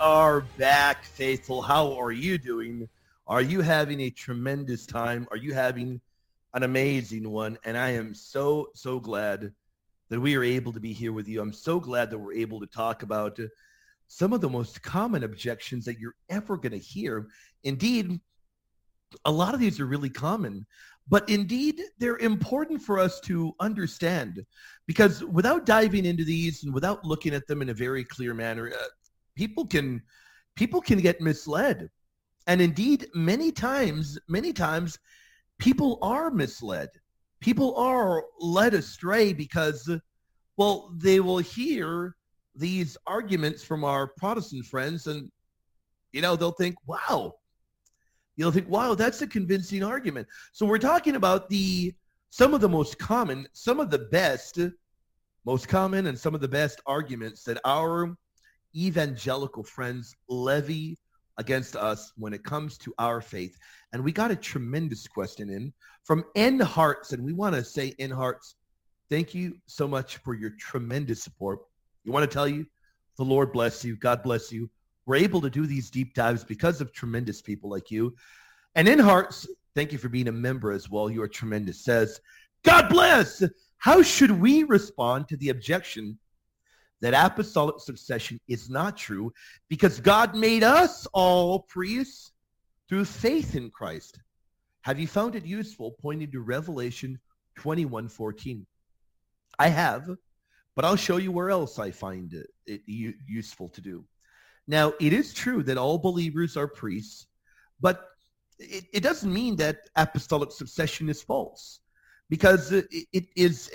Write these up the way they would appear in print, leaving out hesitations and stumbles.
are back, faithful. How are you doing? Are you having a tremendous time? Are you having an amazing one? And I am so glad that we are able to be here with you. I'm so glad that we're able to talk about some of the most common objections that you're ever going to hear. Indeed, a lot of these are really common, but indeed, they're important for us to understand, because without diving into these and without looking at them in a very clear manner, people can get misled. And indeed, many times, people are misled. People are led astray because, well, they will hear these arguments from our Protestant friends and, they'll think, wow, that's a convincing argument. So we're talking about some of the most common, some of the best, most common and some of the best arguments that our evangelical friends levy against us when it comes to our faith. And we got a tremendous question in from N Hearts, and we want to say, N Hearts, thank you so much for your tremendous support. You want to tell you, the Lord bless you, God bless you. We're able to do these deep dives because of tremendous people like you. And N Hearts, thank you for being a member as well. You are tremendous. Says, God bless. How should we respond to the objection that apostolic succession is not true because God made us all priests through faith in Christ? Have you found it useful pointing to Revelation 21:14? I have, but I'll show you where else I find it useful to do. Now, it is true that all believers are priests, but it doesn't mean that apostolic succession is false, because it is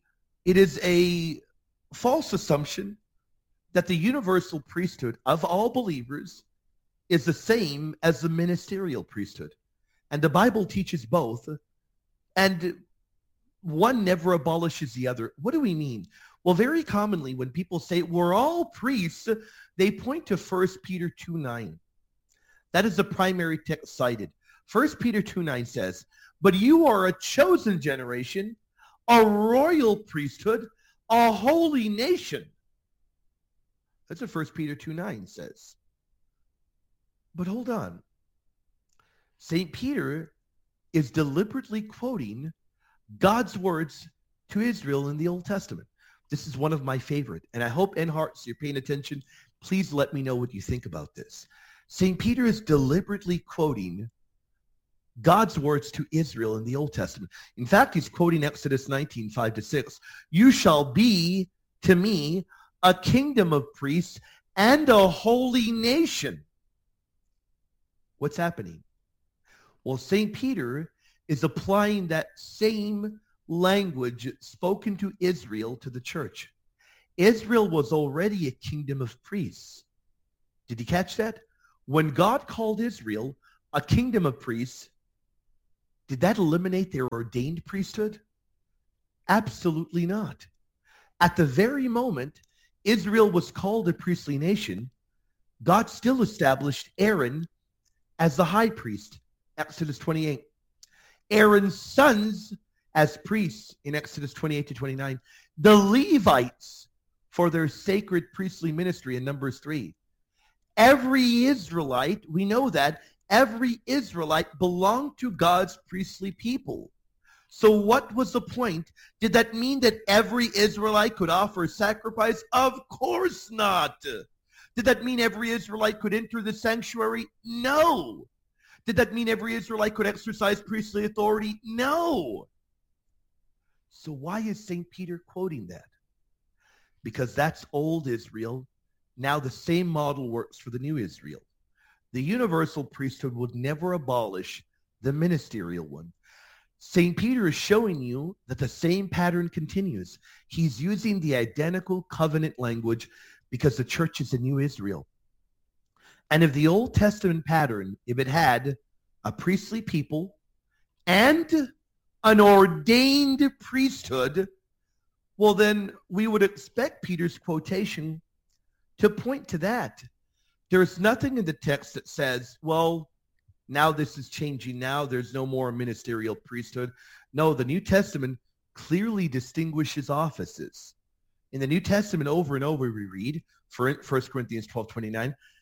a false assumption that the universal priesthood of all believers is the same as the ministerial priesthood. And the Bible teaches both, and one never abolishes the other. What do we mean? Well, very commonly when people say we're all priests, they point to 1 Peter 2:9. That is the primary text cited. 1 Peter 2:9 says, but you are a chosen generation, a royal priesthood, a holy nation. That's what 1 Peter 2:9 says. But hold on. St. Peter is deliberately quoting God's words to Israel in the Old Testament. This is one of my favorite, and I hope, N Hearts, you're paying attention. Please let me know what you think about this. St. Peter is deliberately quoting God's words to Israel in the Old Testament. In fact, he's quoting Exodus 19:5-6. You shall be to me a kingdom of priests and a holy nation. What's happening? Well, St. Peter is applying that same language spoken to Israel to the church. Israel was already a kingdom of priests. Did you catch that? When God called Israel a kingdom of priests, did that eliminate their ordained priesthood? Absolutely not. At the very moment Israel was called a priestly nation, God still established Aaron as the high priest, Exodus 28. Aaron's sons as priests in Exodus 28-29. The Levites for their sacred priestly ministry in Numbers 3. Every Israelite, we know that, every Israelite belonged to God's priestly people. So what was the point? Did that mean that every Israelite could offer a sacrifice? Of course not. Did that mean every Israelite could enter the sanctuary? No. Did that mean every Israelite could exercise priestly authority? No. So why is St. Peter quoting that? Because that's old Israel. Now the same model works for the new Israel. The universal priesthood would never abolish the ministerial one. St. Peter is showing you that the same pattern continues. He's using the identical covenant language because the church is the new Israel. And if the Old Testament pattern, if it had a priestly people and an ordained priesthood, well, then we would expect Peter's quotation to point to that. There's nothing in the text that says, well, now this is changing. Now there's no more ministerial priesthood. No, the New Testament clearly distinguishes offices. In the New Testament, over and over, we read, for 1 Corinthians 12:29,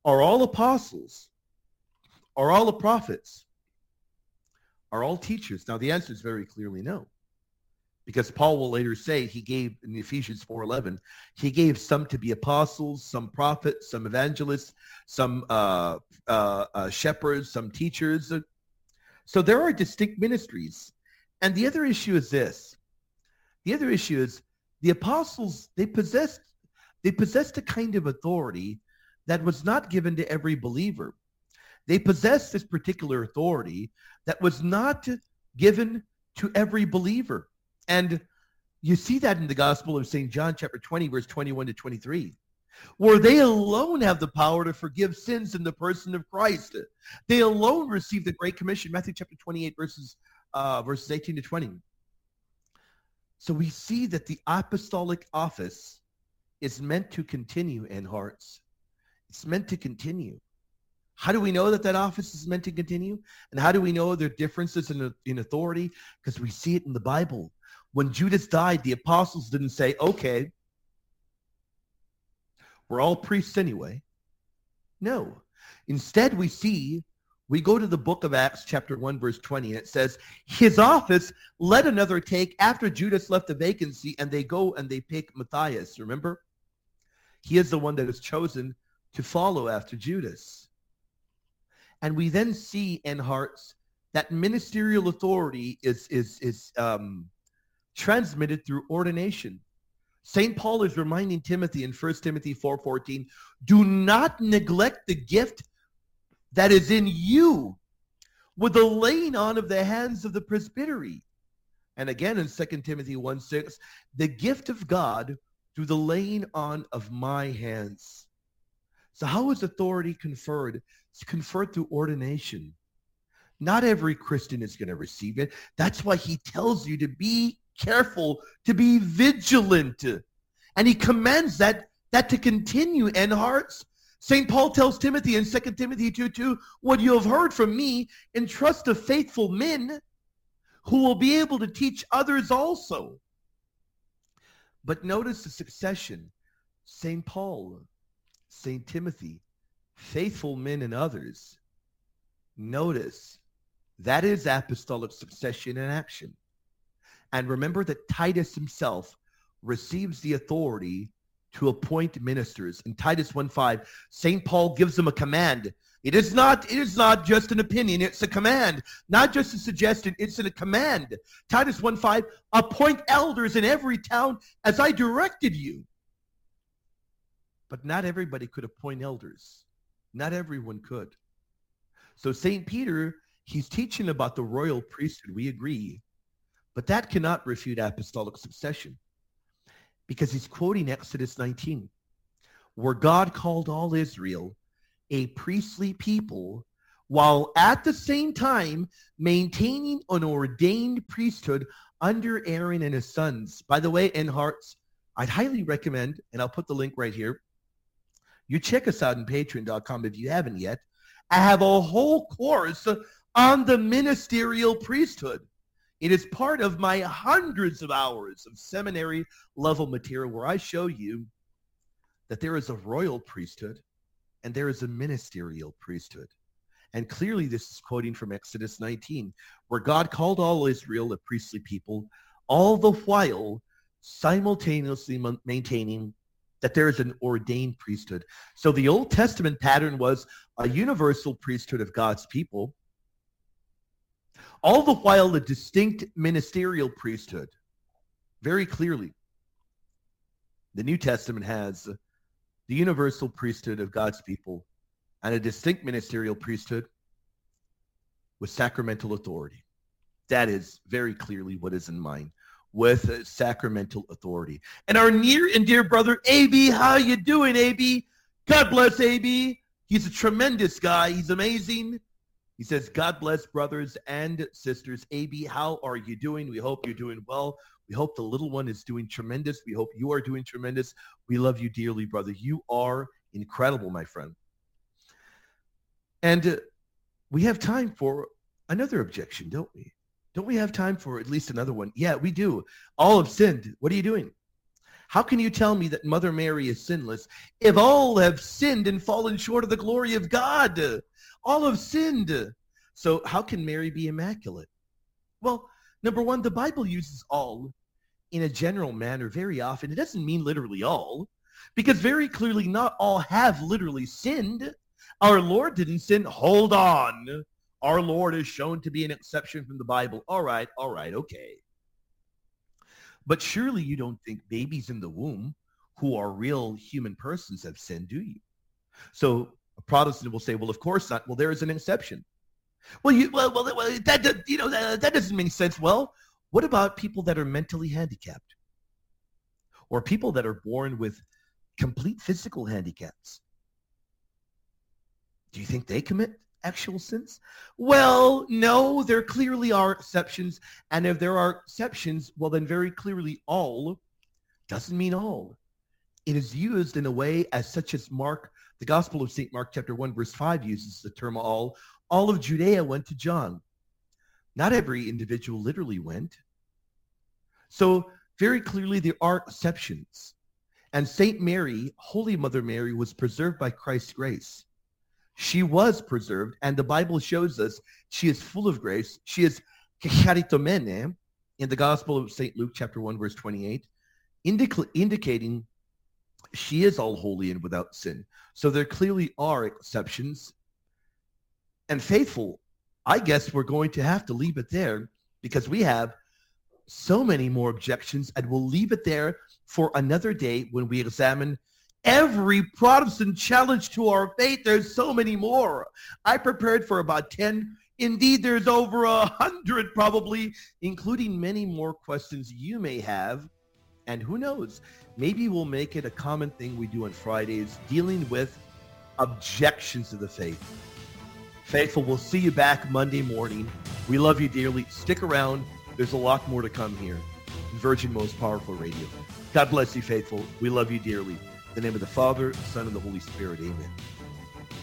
Are all apostles? Are all the prophets? Are all teachers? Now, the answer is very clearly no. Because Paul will later say he gave, in Ephesians 4:11, he gave some to be apostles, some prophets, some evangelists, some shepherds, some teachers. So there are distinct ministries. And the other issue is this. The other issue is the apostles, they possessed a kind of authority that was not given to every believer. They possessed this particular authority that was not given to every believer. And you see that in the Gospel of St. John, chapter 20, verse 21 to 23, where they alone have the power to forgive sins in the person of Christ. They alone receive the Great Commission, Matthew chapter 28, verses 18 to 20. So we see that the apostolic office is meant to continue in hearts. It's meant to continue. How do we know that that office is meant to continue? And how do we know there are differences in authority? Because we see it in the Bible. When Judas died, the apostles didn't say, okay, we're all priests anyway. No. Instead, we go to the book of Acts, chapter 1, verse 20, and it says, his office let another take after Judas left the vacancy, and they go and they pick Matthias, remember? He is the one that is chosen to follow after Judas. And we then see in hearts that ministerial authority is transmitted through ordination. St. Paul is reminding Timothy in 1 Timothy 4:14, do not neglect the gift that is in you with the laying on of the hands of the presbytery. And again in 2 Timothy 1:6, the gift of God through the laying on of my hands. So how is authority conferred? It's conferred through ordination. Not every Christian is going to receive it. That's why he tells you to be careful, to be vigilant. And he commands that to continue in hearts. St. Paul tells Timothy in 2 Timothy 2:2, what you have heard from me, entrust to faithful men who will be able to teach others also. But notice the succession. St. Paul, St. Timothy, faithful men and others. Notice that is apostolic succession in action. And remember that Titus himself receives the authority to appoint ministers. In Titus 1:5, St. Paul gives them a command. It is not just an opinion, it's a command. Not just a suggestion, it's a command. Titus 1:5, appoint elders in every town as I directed you. But not everybody could appoint elders. Not everyone could. So St. Peter, he's teaching about the royal priesthood, we agree. But that cannot refute apostolic succession, because he's quoting Exodus 19, where God called all Israel a priestly people while at the same time maintaining an ordained priesthood under Aaron and his sons. By the way, in hearts, I'd highly recommend, and I'll put the link right here, you check us out on patreon.com if you haven't yet. I have a whole course on the ministerial priesthood. It is part of my hundreds of hours of seminary level material where I show you that there is a royal priesthood and there is a ministerial priesthood. And clearly this is quoting from Exodus 19, where God called all Israel a priestly people, all the while simultaneously maintaining that there is an ordained priesthood. So the Old Testament pattern was a universal priesthood of God's people, all the while a distinct ministerial priesthood. Very clearly, the New Testament has the universal priesthood of God's people and a distinct ministerial priesthood with sacramental authority. That is very clearly what is in mind, with sacramental authority. And our near and dear brother, AB, how you doing, AB? God bless AB. He's a tremendous guy. He's amazing. He says, God bless brothers and sisters. AB, how are you doing? We hope you're doing well. We hope the little one is doing tremendous. We hope you are doing tremendous. We love you dearly, brother. You are incredible, my friend. And we have time for another objection, don't we? Don't we have time for at least another one? Yeah, we do. All have sinned. What are you doing? How can you tell me that Mother Mary is sinless if all have sinned and fallen short of the glory of God? All have sinned. So how can Mary be immaculate? Well, number one, the Bible uses all in a general manner very often. It doesn't mean literally all, because very clearly not all have literally sinned. Our Lord didn't sin. Hold on. Our Lord is shown to be an exception from the Bible. All right, okay. But surely you don't think babies in the womb who are real human persons have sinned, do you? So a Protestant will say, well, of course not. Well, there is an exception. That doesn't make sense. Well, what about people that are mentally handicapped? Or people that are born with complete physical handicaps? Do you think they commit actual sins? Well, no, there clearly are exceptions. And if there are exceptions, well, then very clearly all doesn't mean all. It is used in a way as such as Mark, the Gospel of St. Mark chapter 1, verse 5 uses the term all. All of Judea went to John. Not every individual literally went. So very clearly there are exceptions. And St. Mary, Holy Mother Mary, was preserved by Christ's grace. She was preserved, and the Bible shows us she is full of grace. She is charitomene in the Gospel of St. Luke, chapter 1, verse 28, indicating she is all holy and without sin. So there clearly are exceptions. And faithful, I guess we're going to have to leave it there because we have so many more objections, and we'll leave it there for another day when we examine every Protestant challenge to our faith. There's so many more. I prepared for about 10. Indeed, there's over 100 probably, including many more questions you may have. And who knows, maybe we'll make it a common thing we do on Fridays, dealing with objections to the faith. Faithful, we'll see you back Monday morning. We love you dearly. Stick around. There's a lot more to come here. Virgin Most Powerful Radio. God bless you, faithful. We love you dearly. In the name of the Father, the Son, and the Holy Spirit. Amen.